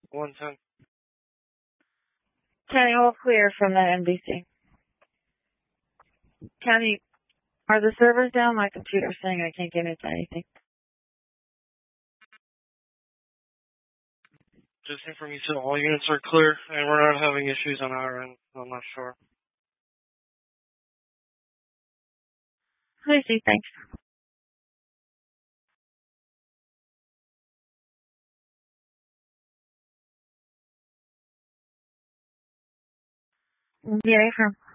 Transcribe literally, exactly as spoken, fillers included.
one ten. County, all clear from the N B C. County, are the servers down? My computer's saying I can't get into anything. Just inform you, so all units are clear, and we're not having issues on our end. I'm not sure. I see, thanks. Yeah, from